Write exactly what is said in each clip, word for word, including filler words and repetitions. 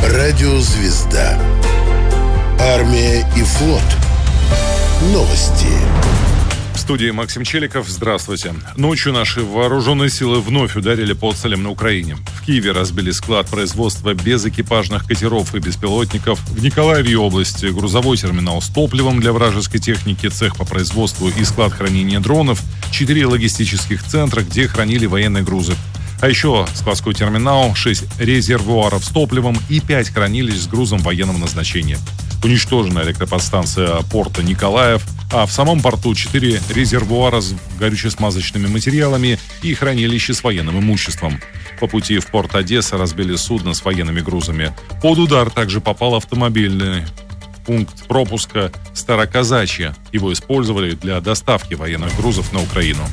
Радио «Звезда». Армия и флот. Новости. В студии Максим Челиков. Здравствуйте. Ночью наши вооруженные силы вновь ударили по целям на Украине. В Киеве разбили склад производства безэкипажных катеров и беспилотников. В Николаеве области грузовой терминал с топливом для вражеской техники, цех по производству и склад хранения дронов, четыре логистических центра, где хранили военные грузы. А еще складской терминал, шесть резервуаров с топливом и пять хранилищ с грузом военного назначения. Уничтожена электроподстанция порта Николаев, а в самом порту четыре резервуара с горюче-смазочными материалами и хранилище с военным имуществом. По пути в порт Одесса разбили судно с военными грузами. Под удар также попал автомобильный пункт пропуска Староказачье. Его использовали для доставки военных грузов на Украину.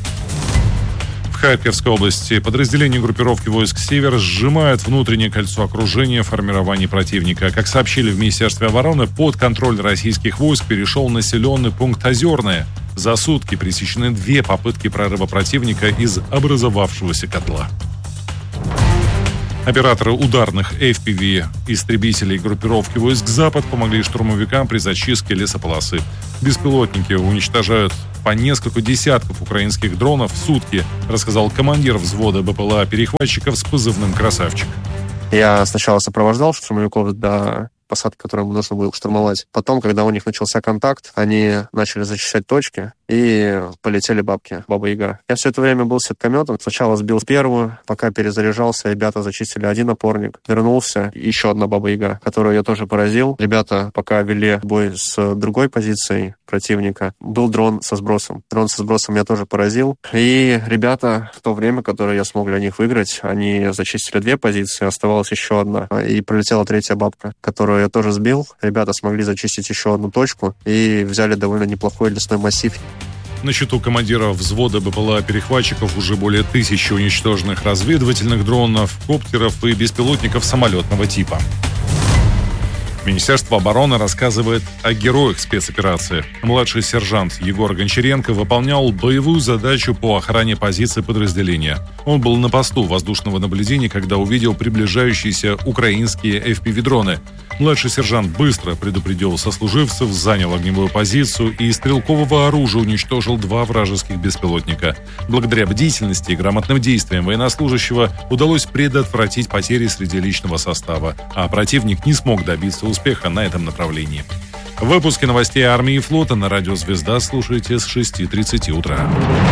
В Харьковской области подразделения группировки войск «Север» сжимают внутреннее кольцо окружения формирований противника. Как сообщили в Министерстве обороны, под контроль российских войск перешел населенный пункт Озерное. За сутки пресечены две попытки прорыва противника из образовавшегося котла. Операторы ударных эф пи ви-истребителей группировки войск «Запад» помогли штурмовикам при зачистке лесополосы. Беспилотники уничтожают по несколько десятков украинских дронов в сутки, рассказал командир взвода БПЛА-перехватчиков с позывным «Красавчик». Я сначала сопровождал штурмовиков до посадки, которую нужно было штурмовать. Потом, когда у них начался контакт, они начали зачищать точки, и полетели бабки, Баба-Яга. Я все это время был сеткометом. Сначала сбил первую, пока перезаряжался, ребята зачистили один опорник. Вернулся, еще одна Баба-Яга, которую я тоже поразил. Ребята пока вели бой с другой позицией противника. Был дрон со сбросом. Дрон со сбросом я тоже поразил. И ребята в то время, которое я смог для них выиграть, они зачистили две позиции, оставалась еще одна. И пролетела третья бабка, которую я тоже сбил. Ребята смогли зачистить еще одну точку и взяли довольно неплохой лесной массив. На счету командира взвода БПЛА-перехватчиков уже более тысячи уничтоженных разведывательных дронов, коптеров и беспилотников самолетного типа. Министерство обороны рассказывает о героях спецоперации. Младший сержант Егор Гончаренко выполнял боевую задачу по охране позиций подразделения. Он был на посту воздушного наблюдения, когда увидел приближающиеся украинские эф пи ви-дроны. Младший сержант быстро предупредил сослуживцев, занял огневую позицию и из стрелкового оружия уничтожил два вражеских беспилотника. Благодаря бдительности и грамотным действиям военнослужащего удалось предотвратить потери среди личного состава, а противник не смог добиться успеха на этом направлении. В выпуске новостей армии и флота на радио «Звезда» слушайте с шести тридцати утра.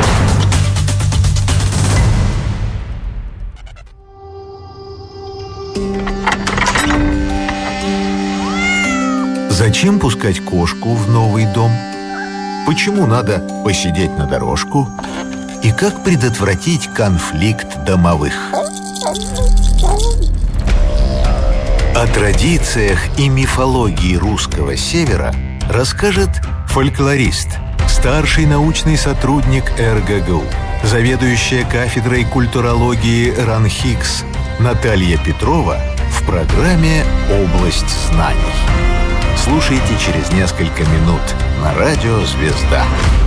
Зачем пускать кошку в новый дом? Почему надо посидеть на дорожку? И как предотвратить конфликт домовых? О традициях и мифологии русского севера расскажет фольклорист, старший научный сотрудник эр гэ гэ у, заведующая кафедрой культурологии РАНХИКС Наталья Петрова в программе «Область знаний». Слушайте через несколько минут на радио «Звезда».